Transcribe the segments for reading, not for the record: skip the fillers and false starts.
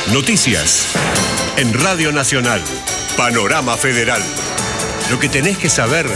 Noticias. En Radio Nacional. Panorama Federal. Lo que tenés que saber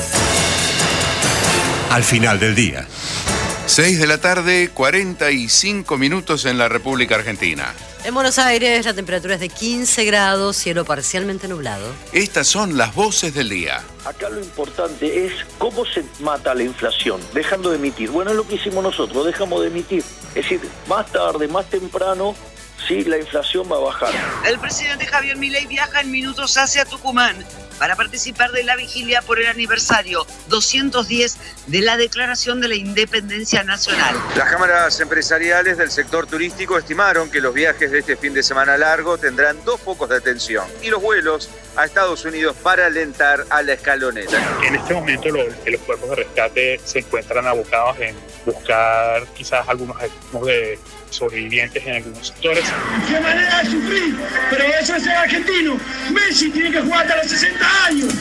al final del día. 6 de la tarde, 45 minutos en la República Argentina. En Buenos Aires la temperatura es de 15 grados, cielo parcialmente nublado. Estas son las voces del día. Acá lo importante es cómo se mata la inflación, dejando de emitir. Bueno, es lo que hicimos nosotros, dejamos de emitir. Es decir, más tarde, más temprano, sí, la inflación va a bajar. El presidente Javier Milei viaja en minutos hacia Tucumán para participar de la vigilia por el aniversario 210 de la Declaración de la Independencia Nacional. Las cámaras empresariales del sector turístico estimaron que los viajes de este fin de semana largo tendrán 2 focos de atención y los vuelos a Estados Unidos para alentar a la escaloneta. En este momento los cuerpos de rescate se encuentran abocados en buscar quizás algunos de sobrevivientes en algunos sectores. ¡Qué manera de sufrir! Pero eso es ser argentino. Messi tiene que jugar hasta los 60 años.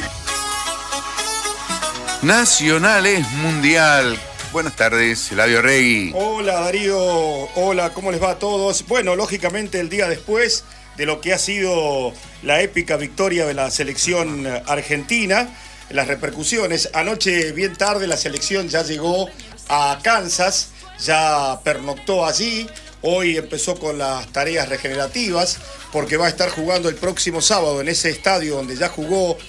Nacional es mundial. Buenas tardes, Eladio Regui. Hola Darío, hola, ¿cómo les va a todos? Bueno, lógicamente el día después de lo que ha sido la épica victoria de la selección argentina, las repercusiones. Anoche, bien tarde, la selección ya llegó a Kansas, ya pernoctó allí. Hoy empezó con las tareas regenerativas porque va a estar jugando el próximo sábado en ese estadio donde ya jugó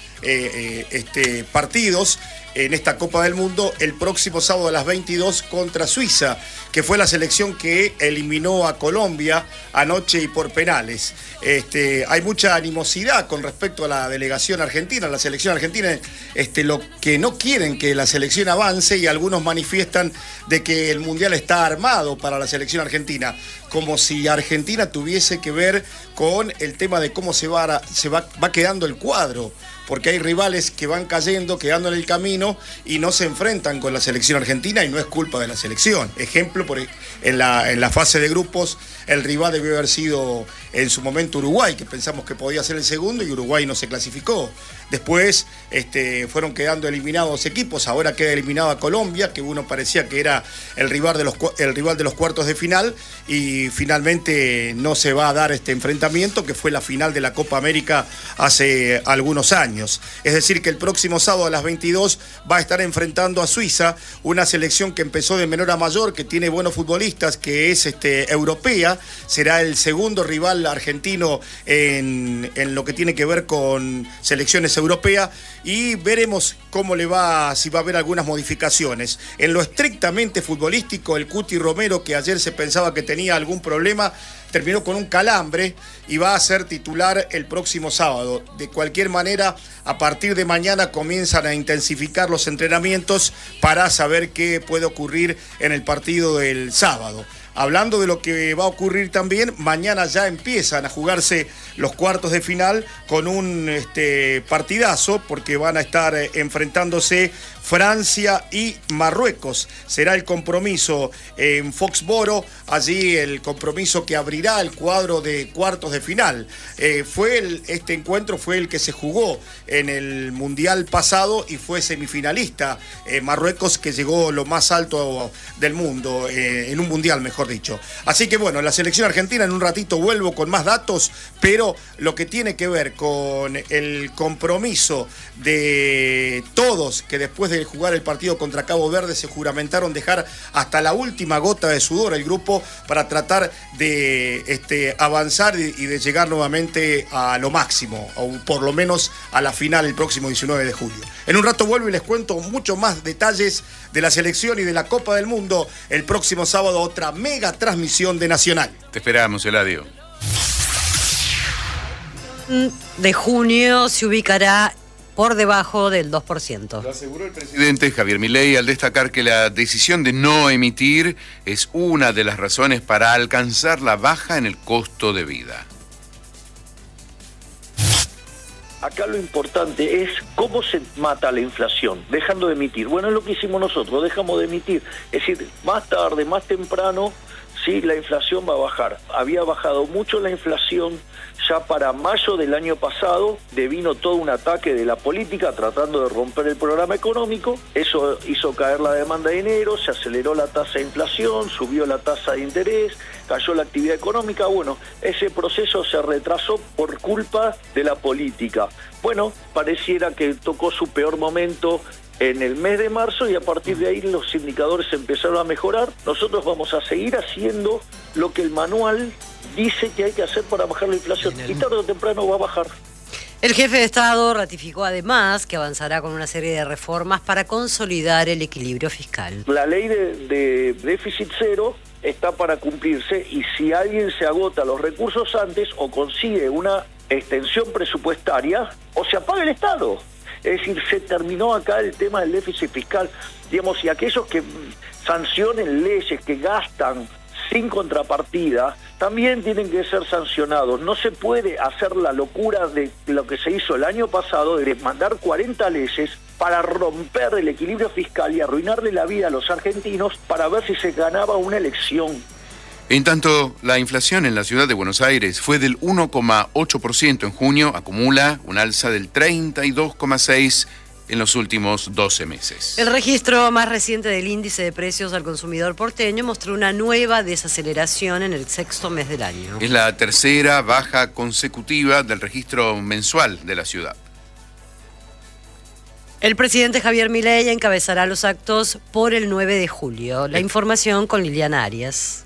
partidos en esta Copa del Mundo, el próximo sábado a las 22 contra Suiza, que fue la selección que eliminó a Colombia anoche y por penales. Hay mucha animosidad con respecto a la delegación argentina, la selección argentina, lo que no quieren que la selección avance, y algunos manifiestan de que el Mundial está armado para la selección argentina, como si Argentina tuviese que ver con el tema de cómo va quedando el cuadro, porque hay rivales que van cayendo, quedando en el camino y no se enfrentan con la selección argentina, y no es culpa de la selección. Ejemplo, en la fase de grupos, el rival debió haber sido en su momento Uruguay, que pensamos que podía ser el segundo, y Uruguay no se clasificó. Después fueron quedando eliminados equipos, ahora queda eliminado a Colombia, que uno parecía que era el rival de los cuartos de final, y finalmente no se va a dar este enfrentamiento, que fue la final de la Copa América hace algunos años. Es decir, que el próximo sábado a las 22 va a estar enfrentando a Suiza, una selección que empezó de menor a mayor, que tiene buenos futbolistas, que es europea. Será el segundo rival argentino en lo que tiene que ver con selecciones europeas, y veremos cómo le va, si va a haber algunas modificaciones. En lo estrictamente futbolístico, el Cuti Romero, que ayer se pensaba que tenía algún problema, terminó con un calambre y va a ser titular el próximo sábado. De cualquier manera, a partir de mañana comienzan a intensificar los entrenamientos para saber qué puede ocurrir en el partido del sábado. Hablando de lo que va a ocurrir también, mañana ya empiezan a jugarse los cuartos de final con un partidazo, porque van a estar enfrentándose Francia y Marruecos. Será el compromiso en Foxboro, allí el compromiso que abrirá el cuadro de cuartos de final. Este encuentro fue el que se jugó en el Mundial pasado y fue semifinalista. Marruecos, que llegó lo más alto del mundo, en un Mundial, mejor dicho. Así que bueno, la selección argentina, en un ratito vuelvo con más datos, pero lo que tiene que ver con el compromiso de todos, que después de jugar el partido contra Cabo Verde se juramentaron dejar hasta la última gota de sudor el grupo para tratar de avanzar y de llegar nuevamente a lo máximo, o por lo menos a la final el próximo 19 de julio. En un rato vuelvo y les cuento mucho más detalles de la selección y de la Copa del Mundo. El próximo sábado otra mega transmisión de Nacional. Te esperamos, Eladio. De junio se ubicará por debajo del 2%. Lo aseguró el presidente Javier Milei al destacar que la decisión de no emitir es una de las razones para alcanzar la baja en el costo de vida. Acá lo importante es cómo se mata la inflación, dejando de emitir. Bueno, es lo que hicimos nosotros, dejamos de emitir. Es decir, más tarde, más temprano, sí, la inflación va a bajar. Había bajado mucho la inflación ya para mayo del año pasado, devino todo un ataque de la política tratando de romper el programa económico. Eso hizo caer la demanda de dinero, se aceleró la tasa de inflación, subió la tasa de interés, cayó la actividad económica. Bueno, ese proceso se retrasó por culpa de la política. Bueno, pareciera que tocó su peor momento en el mes de marzo y a partir de ahí los indicadores empezaron a mejorar. Nosotros vamos a seguir haciendo lo que el manual dice que hay que hacer para bajar la inflación y tarde o temprano va a bajar. El jefe de Estado ratificó además que avanzará con una serie de reformas para consolidar el equilibrio fiscal. La ley de déficit cero está para cumplirse y si alguien se agota los recursos antes o consigue una extensión presupuestaria o se apaga el Estado. Es decir, se terminó acá el tema del déficit fiscal, digamos, y aquellos que sancionen leyes, que gastan sin contrapartida, también tienen que ser sancionados. No se puede hacer la locura de lo que se hizo el año pasado, de mandar 40 leyes para romper el equilibrio fiscal y arruinarle la vida a los argentinos para ver si se ganaba una elección. En tanto, la inflación en la ciudad de Buenos Aires fue del 1,8% en junio, acumula un alza del 32,6% en los últimos 12 meses. El registro más reciente del índice de precios al consumidor porteño mostró una nueva desaceleración en el sexto mes del año. Es la tercera baja consecutiva del registro mensual de la ciudad. El presidente Javier Milei encabezará los actos por el 9 de julio. La información con Liliana Arias.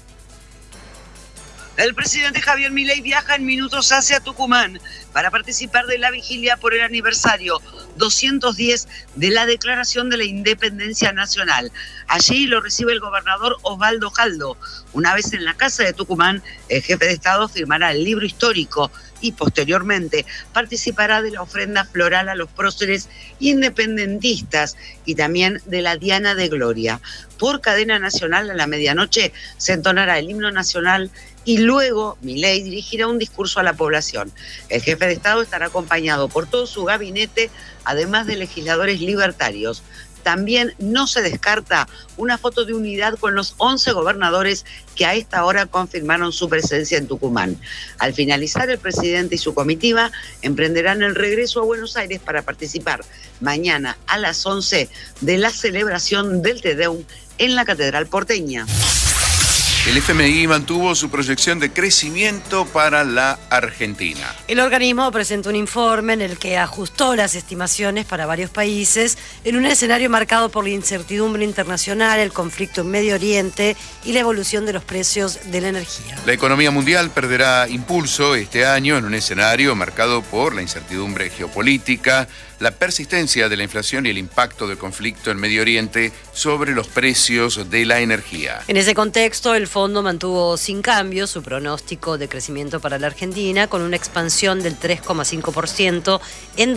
El presidente Javier Milei viaja en minutos hacia Tucumán para participar de la vigilia por el aniversario 210 de la Declaración de la Independencia Nacional. Allí lo recibe el gobernador Osvaldo Jaldo. Una vez en la Casa de Tucumán, el jefe de Estado firmará el libro histórico y posteriormente participará de la ofrenda floral a los próceres independentistas y también de la Diana de Gloria. Por cadena nacional a la medianoche se entonará el himno nacional y luego Milei dirigirá un discurso a la población. El jefe de Estado estará acompañado por todo su gabinete, además de legisladores libertarios. También no se descarta una foto de unidad con los 11 gobernadores que a esta hora confirmaron su presencia en Tucumán. Al finalizar, el presidente y su comitiva emprenderán el regreso a Buenos Aires para participar mañana a las 11 de la celebración del Te Deum en la Catedral porteña. El FMI mantuvo su proyección de crecimiento para la Argentina. El organismo presentó un informe en el que ajustó las estimaciones para varios países en un escenario marcado por la incertidumbre internacional, el conflicto en Medio Oriente y la evolución de los precios de la energía. La economía mundial perderá impulso este año en un escenario marcado por la incertidumbre geopolítica, la persistencia de la inflación y el impacto del conflicto en Medio Oriente sobre los precios de la energía. En ese contexto, el fondo mantuvo sin cambio su pronóstico de crecimiento para la Argentina, con una expansión del 3,5% en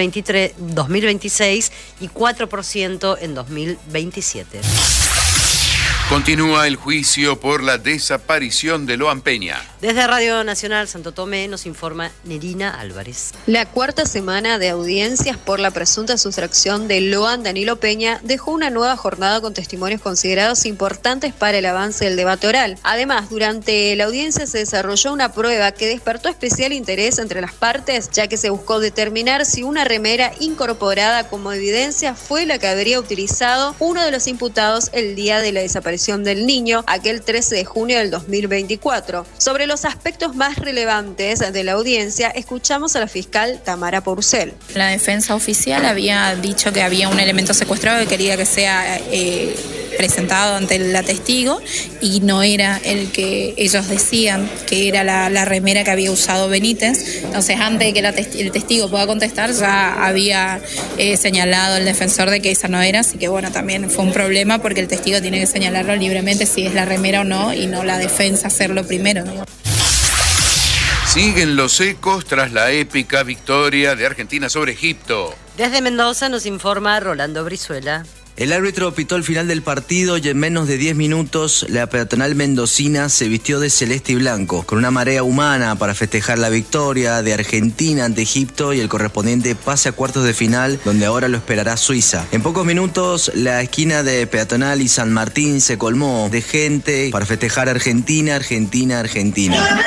2026 y 4% en 2027. Continúa el juicio por la desaparición de Loan Peña. Desde Radio Nacional Santo Tomé nos informa Nerina Álvarez. La cuarta semana de audiencias por la presunta sustracción de Loan Danilo Peña dejó una nueva jornada con testimonios considerados importantes para el avance del debate oral. Además, durante la audiencia se desarrolló una prueba que despertó especial interés entre las partes, ya que se buscó determinar si una remera incorporada como evidencia fue la que habría utilizado uno de los imputados el día de la desaparición del niño, aquel 13 de junio del 2024. Sobre los aspectos más relevantes de la audiencia, escuchamos a la fiscal Tamara Porcel. La defensa oficial había dicho que había un elemento secuestrado que quería que sea presentado ante la testigo y no era el que ellos decían que era la remera que había usado Benítez. Entonces, antes de que el testigo pueda contestar, ya había señalado el defensor de que esa no era, así que bueno, también fue un problema porque el testigo tiene que señalarlo libremente si es la remera o no, y no la defensa hacerlo primero, ¿no? Siguen los ecos tras la épica victoria de Argentina sobre Egipto. Desde Mendoza nos informa Rolando Brizuela. El árbitro pitó el final del partido y en menos de 10 minutos la peatonal mendocina se vistió de celeste y blanco, con una marea humana para festejar la victoria de Argentina ante Egipto y el correspondiente pase a cuartos de final, donde ahora lo esperará Suiza. En pocos minutos la esquina de Peatonal y San Martín se colmó de gente para festejar Argentina, Argentina, Argentina.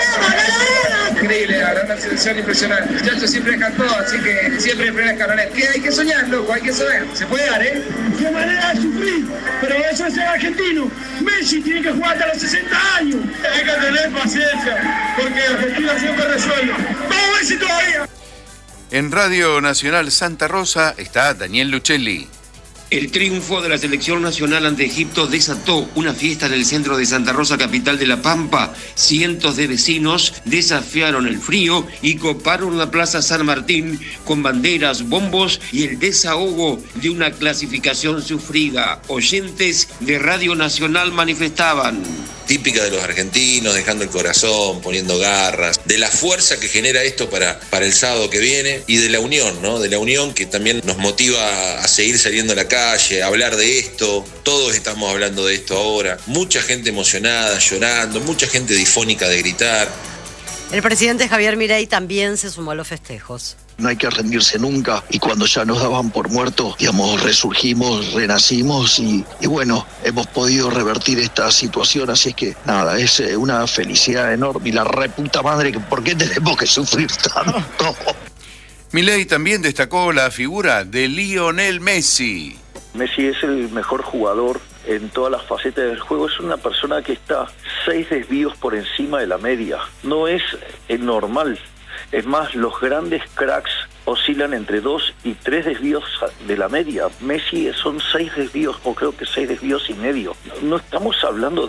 Increíble, la verdad, una selección impresionante. El muchacho siempre dejan todo, así que siempre frena escaloneta. Que hay que soñar, loco, hay que soñar. Se puede dar, ¿eh? Qué manera de sufrir, pero eso es ser argentino. Messi tiene que jugar hasta los 60 años. Hay que tener paciencia, porque Argentina siempre resuelve. ¡Vamos Messi todavía! En Radio Nacional Santa Rosa está Daniel Lucelli. El triunfo de la selección nacional ante Egipto desató una fiesta en el centro de Santa Rosa, capital de La Pampa. Cientos de vecinos desafiaron el frío y coparon la Plaza San Martín con banderas, bombos y el desahogo de una clasificación sufrida. Oyentes de Radio Nacional manifestaban. Típica de los argentinos, dejando el corazón, poniendo garras, de la fuerza que genera esto para el sábado que viene y de la unión, ¿no? De la unión que también nos motiva a seguir saliendo a la calle, a hablar de esto. Todos estamos hablando de esto ahora. Mucha gente emocionada, llorando, mucha gente difónica de gritar. El presidente Javier Milei también se sumó a los festejos. No hay que rendirse nunca y cuando ya nos daban por muertos, digamos, resurgimos, renacimos y bueno, hemos podido revertir esta situación, así es que nada, es una felicidad enorme y la reputa madre, ¿por qué tenemos que sufrir tanto? Milei también destacó la figura de Lionel Messi. Messi es el mejor jugador en todas las facetas del juego. Es una persona que está 6 desvíos por encima de la media. No es normal. Es más, los grandes cracks oscilan entre 2 y 3 desvíos de la media. Messi son 6 desvíos, o creo que 6 desvíos y medio. No estamos hablando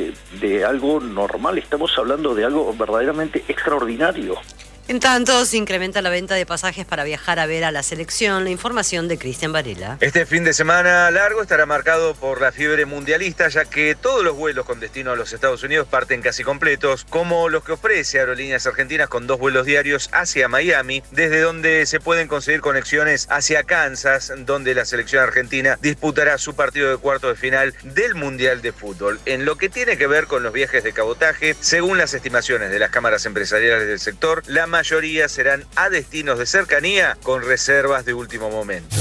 de algo normal, estamos hablando de algo verdaderamente extraordinario. En tanto, se incrementa la venta de pasajes para viajar a ver a la selección. La información de Cristian Varela. Este fin de semana largo estará marcado por la fiebre mundialista, ya que todos los vuelos con destino a los Estados Unidos parten casi completos, como los que ofrece Aerolíneas Argentinas con 2 vuelos diarios hacia Miami, desde donde se pueden conseguir conexiones hacia Kansas, donde la selección argentina disputará su partido de cuartos de final del Mundial de Fútbol. En lo que tiene que ver con los viajes de cabotaje, según las estimaciones de las cámaras empresariales del sector, la mayoría serán a destinos de cercanía con reservas de último momento.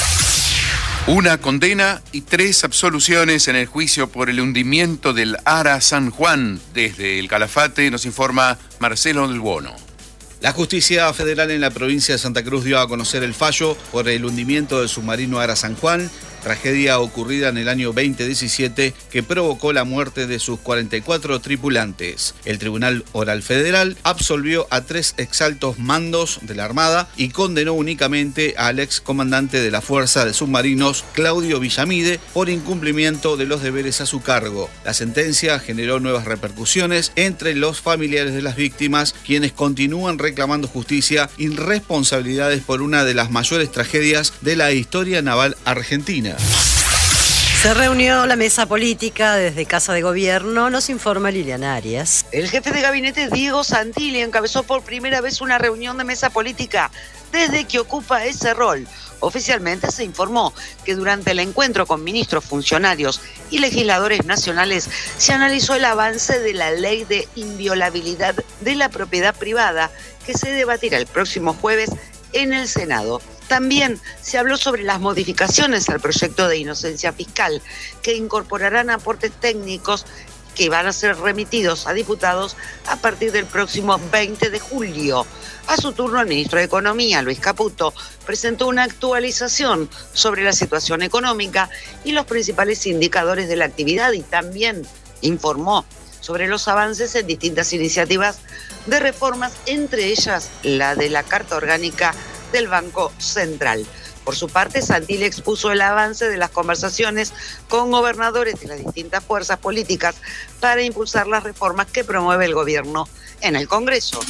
Una condena y 3 absoluciones en el juicio por el hundimiento del Ara San Juan. Desde el Calafate nos informa Marcelo del Buono. La Justicia Federal en la provincia de Santa Cruz dio a conocer el fallo por el hundimiento del submarino Ara San Juan, tragedia ocurrida en el año 2017 que provocó la muerte de sus 44 tripulantes. El Tribunal Oral Federal absolvió a 3 exaltos mandos de la Armada y condenó únicamente al excomandante de la Fuerza de Submarinos, Claudio Villamide, por incumplimiento de los deberes a su cargo. La sentencia generó nuevas repercusiones entre los familiares de las víctimas, quienes continúan reclamando justicia y responsabilidades por una de las mayores tragedias de la historia naval argentina. Se reunió la mesa política desde Casa de Gobierno, nos informa Liliana Arias. El jefe de gabinete Diego Santilli encabezó por primera vez una reunión de mesa política desde que ocupa ese rol. Oficialmente se informó que durante el encuentro con ministros, funcionarios y legisladores nacionales se analizó el avance de la ley de inviolabilidad de la propiedad privada que se debatirá el próximo jueves en el Senado. También se habló sobre las modificaciones al proyecto de inocencia fiscal que incorporarán aportes técnicos que van a ser remitidos a diputados a partir del próximo 20 de julio. A su turno, el ministro de Economía, Luis Caputo, presentó una actualización sobre la situación económica y los principales indicadores de la actividad y también informó sobre los avances en distintas iniciativas de reformas, entre ellas la de la Carta Orgánica del Banco Central. Por su parte, Santilli expuso el avance de las conversaciones con gobernadores de las distintas fuerzas políticas para impulsar las reformas que promueve el gobierno en el Congreso.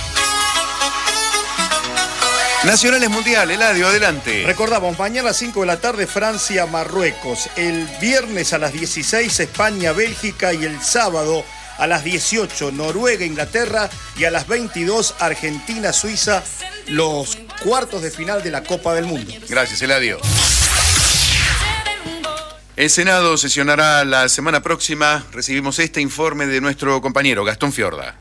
Nacionales Mundial, Eladio, adelante. Recordamos, mañana a las 5 de la tarde Francia-Marruecos, el viernes a las 16 España-Bélgica y el sábado a las 18 Noruega-Inglaterra y a las 22 Argentina-Suiza, los cuartos de final de la Copa del Mundo. Gracias, Eladio. El Senado sesionará la semana próxima. Recibimos este informe de nuestro compañero Gastón Fiorda.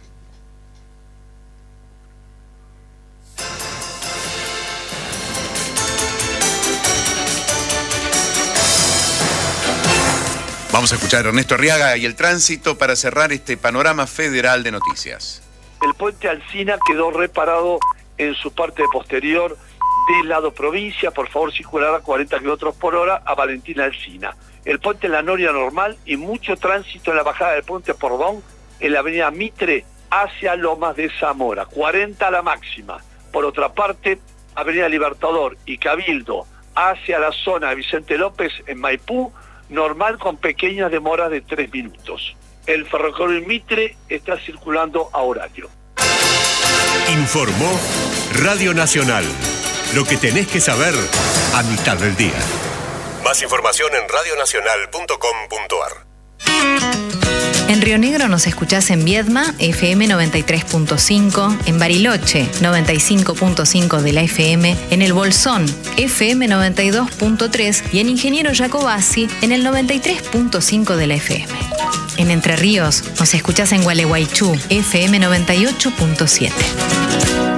Vamos a escuchar a Ernesto Arriaga y el tránsito para cerrar este panorama federal de noticias. El puente Alsina quedó reparado en su parte posterior del lado provincia. Por favor, circular a 40 km por hora a Valentina Alsina. El puente en la Noria normal y mucho tránsito en la bajada del puente Pordón en la avenida Mitre hacia Lomas de Zamora, 40 a la máxima. Por otra parte, avenida Libertador y Cabildo hacia la zona de Vicente López en Maipú, normal con pequeñas demoras de 3 minutos. El ferrocarril Mitre está circulando a horario. Informó Radio Nacional. Lo que tenés que saber a mitad del día. Más información en radionacional.com.ar. En Río Negro nos escuchás en Viedma, FM 93.5, en Bariloche, 95.5 de la FM, en El Bolsón, FM 92.3 y en Ingeniero Jacobasi, en el 93.5 de la FM. En Entre Ríos nos escuchás en Gualeguaychú, FM 98.7.